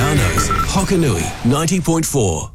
Whānau's Hokanui 90.4.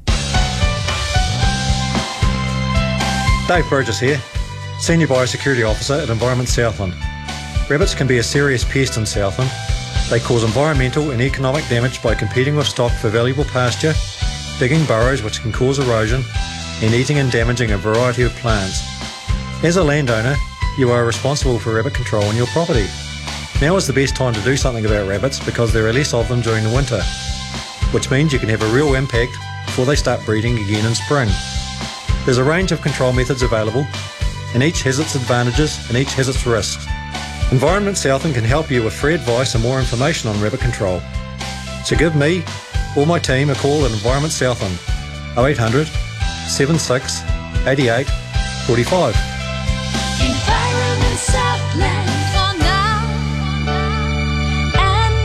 Dave Burgess here, Senior Biosecurity Officer at Environment Southland. Rabbits can be a serious pest in Southland. They cause environmental and economic damage by competing with stock for valuable pasture, digging burrows which can cause erosion, and eating and damaging a variety of plants. As a landowner, you are responsible for rabbit control on your property. Now is the best time to do something about rabbits because there are less of them during the winter, which means you can have a real impact before they start breeding again in spring. There's a range of control methods available, and each has its advantages and each has its risks. Environment Southland can help you with free advice and more information on rabbit control. So give me or my team a call at Environment Southland, 0800 76 88 45. Environment Southland for now and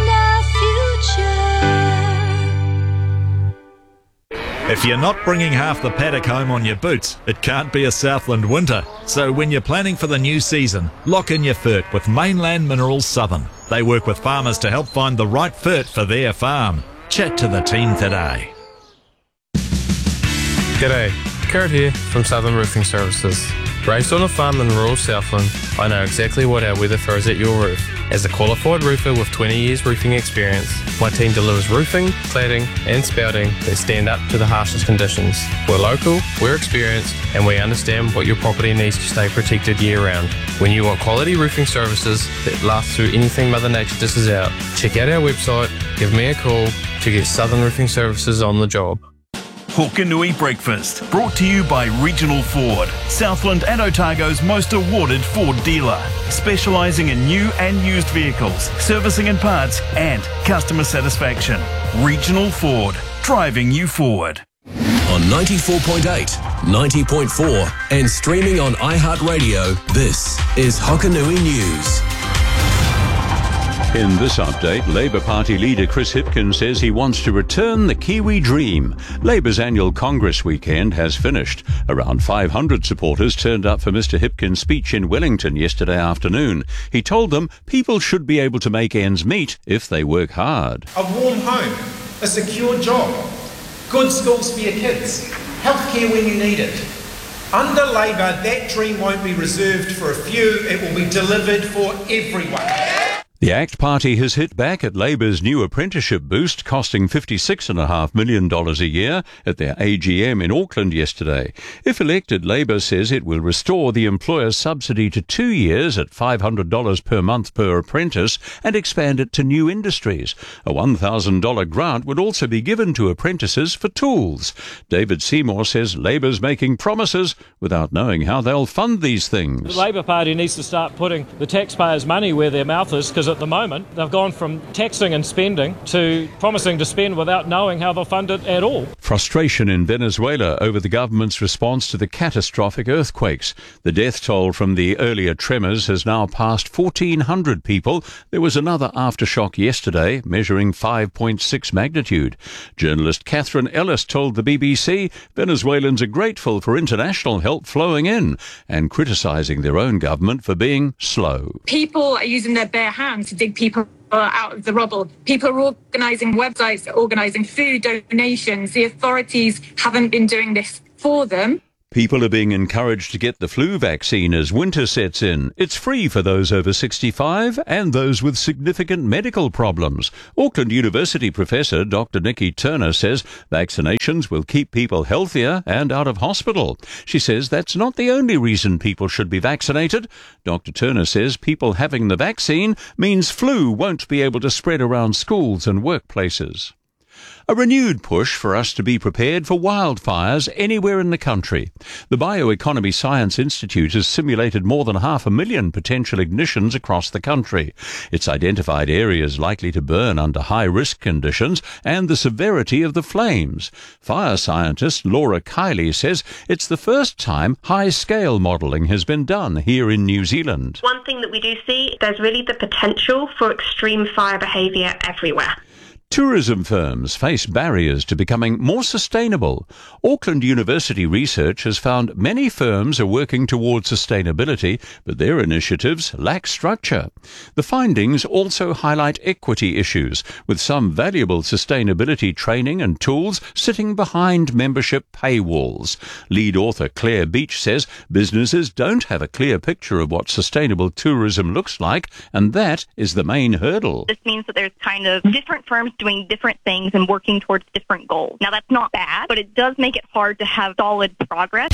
the future. If you're not bringing half the paddock home on your boots, it can't be a Southland winter. So when you're planning for the new season, lock in your fert with Mainland Minerals Southern. They work with farmers to help find the right fert for their farm. Chat to the team today. G'day, Kurt here from Southern Roofing Services. Raised on a farm in rural Southland, I know exactly what our weather throws at your roof. As a qualified roofer with 20 years roofing experience, my team delivers roofing, cladding and spouting that stand up to the harshest conditions. We're local, we're experienced, and we understand what your property needs to stay protected year round. When you want quality roofing services that last through anything Mother Nature dishes out, check out our website, give me a call to get Southern Roofing Services on the job. Hokanui Breakfast, brought to you by Regional Ford, Southland and Otago's most awarded Ford dealer, specialising in new and used vehicles, servicing and parts, and customer satisfaction. Regional Ford, driving you forward. On 94.8, 90.4 and streaming on iHeartRadio, this is Hokanui News. In this update, Labour Party leader Chris Hipkin says he wants to return the Kiwi dream. Labour's annual Congress weekend has finished. Around 500 supporters turned up for Mr Hipkin's speech in Wellington yesterday afternoon. He told them people should be able to make ends meet if they work hard. A warm home, a secure job, good schools for your kids, healthcare when you need it. Under Labour, that dream won't be reserved for a few, it will be delivered for everyone. The ACT Party has hit back at Labour's new apprenticeship boost, costing $56.5 million a year at their AGM in Auckland yesterday. If elected, Labour says it will restore the employer's subsidy to 2 years at $500 per month per apprentice and expand it to new industries. A $1,000 grant would also be given to apprentices for tools. David Seymour says Labour's making promises without knowing how they'll fund these things. The Labour Party needs to start putting the taxpayers' money where their mouth is, because at the moment they've gone from taxing and spending to promising to spend without knowing how they'll fund it at all. Frustration in Venezuela over the government's response to the catastrophic earthquakes. The death toll from the earlier tremors has now passed 1,400 people. There was another aftershock yesterday, measuring 5.6 magnitude. Journalist Catherine Ellis told the BBC Venezuelans are grateful for international help flowing in and criticising their own government for being slow. People are using their bare hands to dig people out of the rubble. People are organising websites, organising food donations. The authorities haven't been doing this for them. People are being encouraged to get the flu vaccine as winter sets in. It's free for those over 65 and those with significant medical problems. Auckland University professor Dr. Nikki Turner says vaccinations will keep people healthier and out of hospital. She says that's not the only reason people should be vaccinated. Dr. Turner says people having the vaccine means flu won't be able to spread around schools and workplaces. A renewed push for us to be prepared for wildfires anywhere in the country. The Bioeconomy Science Institute has simulated more than 500,000 potential ignitions across the country. It's identified areas likely to burn under high-risk conditions and the severity of the flames. Fire scientist Laura Kiley says it's the first time high-scale modelling has been done here in New Zealand. One thing that we do see, there's really the potential for extreme fire behaviour everywhere. Tourism firms face barriers to becoming more sustainable. Auckland University research has found many firms are working towards sustainability, but their initiatives lack structure. The findings also highlight equity issues, with some valuable sustainability training and tools sitting behind membership paywalls. Lead author Claire Beach says businesses don't have a clear picture of what sustainable tourism looks like, and that is the main hurdle. This means that there's kind of different firms doing different things and working towards different goals. Now, that's not bad, but it does make it hard to have solid progress.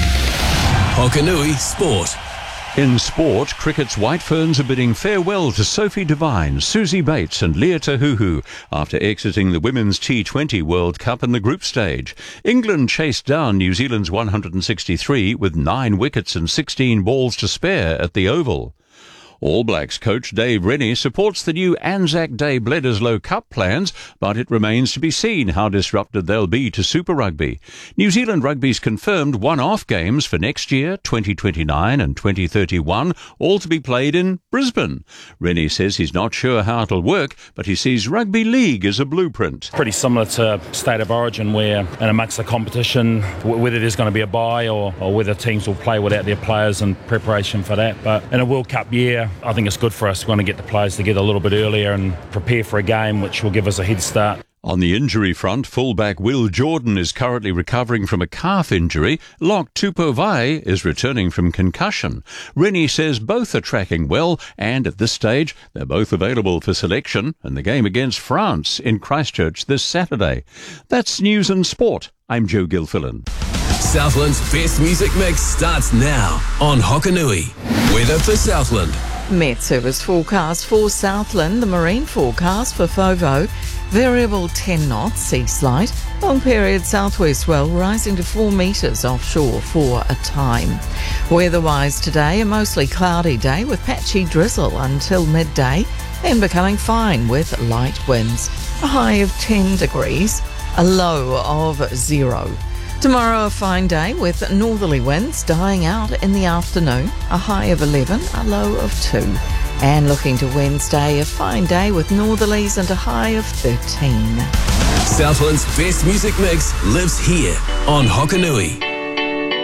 Hokanui Sport. In sport, cricket's White Ferns are bidding farewell to Sophie Devine, Susie Bates and Leah Tahuhu after exiting the Women's T20 World Cup in the group stage. England chased down New Zealand's 163 with 9 wickets and 16 balls to spare at the Oval. All Blacks coach Dave Rennie supports the new Anzac Day Bledisloe Cup plans, but it remains to be seen how disrupted they'll be to Super Rugby. New Zealand Rugby's confirmed one-off games for next year, 2029 and 2031, all to be played in Brisbane. Rennie says he's not sure how it'll work, but he sees Rugby League as a blueprint. Pretty similar to State of Origin, where in amongst the competition, whether there's going to be a bye or whether teams will play without their players in preparation for that. But in a World Cup year, I think it's good for us. We want to get the players together a little bit earlier and prepare for a game which will give us a head start. On the injury front, fullback Will Jordan is currently recovering from a calf injury. Locke Tupovai is returning from concussion. Rennie says both are tracking well, and at this stage, they're both available for selection in the game against France in Christchurch this Saturday. That's News and Sport. I'm Joe Gilfillan. Southland's best music mix starts now on Hokanui. Weather for Southland. Met Service forecast for Southland, the marine forecast for FOVO, variable 10 knots, sea slight, long period southwest swell rising to 4 metres offshore for a time. Weather-wise today, a mostly cloudy day with patchy drizzle until midday, then becoming fine with light winds. A high of 10 degrees, a low of 0. Tomorrow a fine day with northerly winds dying out in the afternoon, a high of 11, a low of 2. And looking to Wednesday, a fine day with northerlies and a high of 13. Southland's best music mix lives here on Hokanui.